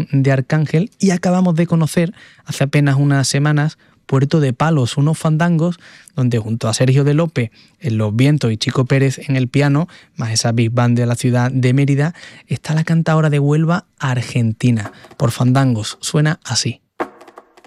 Carrión de Arcángel y acabamos de conocer hace apenas unas semanas Puerto de Palos, unos fandangos donde junto a Sergio de López en los vientos y Chico Pérez en el piano, más esa big band de la ciudad de Mérida, está la cantadora de Huelva Argentina. Por fandangos, suena así.